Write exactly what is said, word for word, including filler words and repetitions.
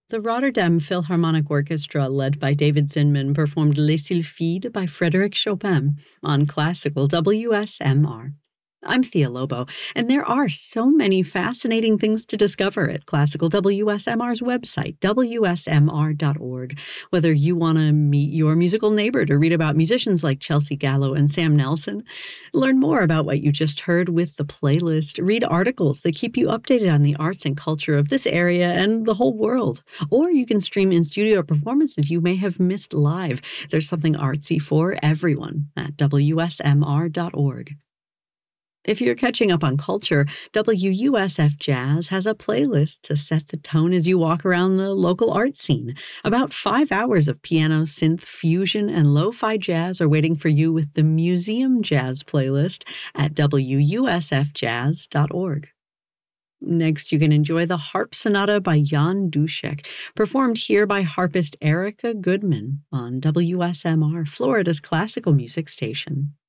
The Rotterdam Philharmonic Orchestra, led by David Zinman, performed Les Sylphides by Frédéric Chopin on classical W S M R. I'm Thea Lobo, and there are so many fascinating things to discover at Classical W S M R's website, W S M R dot org. Whether you want to meet your musical neighbor to read about musicians like Chelsea Gallo and Sam Nelson, learn more about what you just heard with the playlist, read articles that keep you updated on the arts and culture of this area and the whole world, or you can stream in-studio performances you may have missed live. There's something artsy for everyone at W S M R dot org. If you're catching up on culture, W U S F Jazz has a playlist to set the tone as you walk around the local art scene. About five hours of piano, synth, fusion, and lo-fi jazz are waiting for you with the Museum Jazz playlist at W U S F jazz dot org. Next, you can enjoy the Harp Sonata by Jan Dušek, performed here by harpist Erica Goodman on W S M R, Florida's classical music station.